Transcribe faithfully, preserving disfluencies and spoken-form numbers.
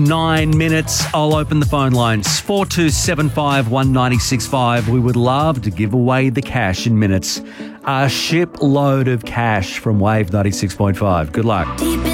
Nine minutes. I'll open the phone lines. four two seven five, one nine six five. We would love to give away the cash in minutes. A shipload of cash from Wave ninety-six point five. Good luck. Deep